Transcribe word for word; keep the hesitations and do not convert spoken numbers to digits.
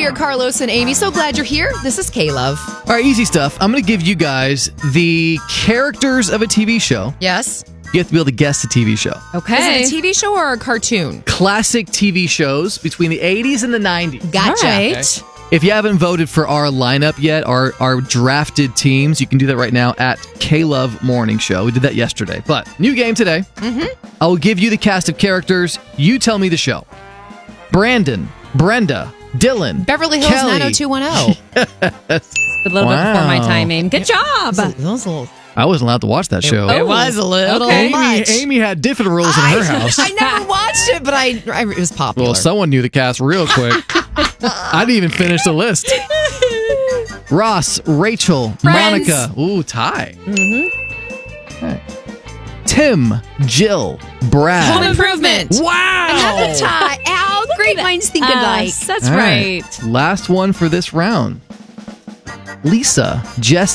we are Carlos and Amy. So glad you're here. This is K-Love. All right, easy stuff. I'm going to give you guys the characters of a T V show. Yes. You have to be able to guess the T V show. Okay. Is it a T V show or a cartoon? Classic T V shows between the eighties and the nineties. Gotcha. All right. Okay. If you haven't voted for our lineup yet, our, our drafted teams, you can do that right now at K-Love Morning Show. We did that yesterday. But new game today. Mm-hmm. I will give you the cast of characters. You tell me the show. Brandon, Brenda, Dylan, Beverly Hills Kelly. nine oh two one oh. A little Wow. bit before my time, Amy. Good job. That was a little, I wasn't allowed to watch that show. it was a little Amy, much. Amy had different rules in her house. I never watched it, but I, I it was popular. Well, someone knew the cast real quick. I didn't even finish the list. Ross, Rachel, Friends. Monica. Ooh, tie. Mm-hmm. Okay. Tim, Jill, Brad. Home Improvement. Wow. Another tie. Ow, great minds think alike. Us, that's All right. Last one for this round. Lisa, Jesse.